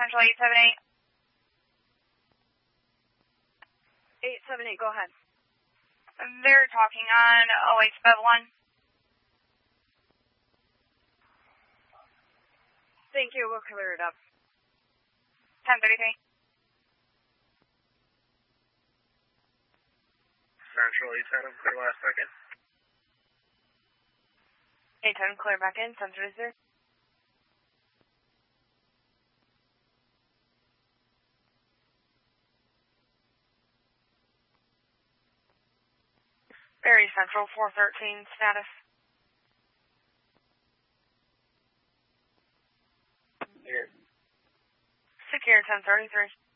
Central 878. 878, go ahead. They're talking on OH Bev 1. Thank you, we'll clear it up. 1033. Central 810, clear last second. 810, clear back in, Central is there. Very Central 413, status. Here. Secure 1033.